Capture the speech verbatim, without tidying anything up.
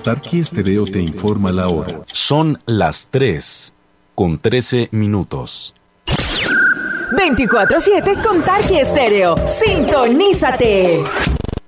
Tarqui Estéreo te informa la hora. Son las tres con trece minutos. veinticuatro siete con Tarqui Estéreo. Sintonízate.